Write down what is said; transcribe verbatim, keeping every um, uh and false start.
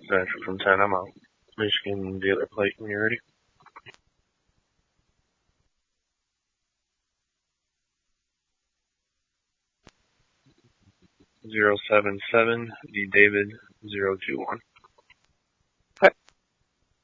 Patrick from ten, I'm out. Michigan, the other plate when you're ready. Zero seven seven, D David, zero two one.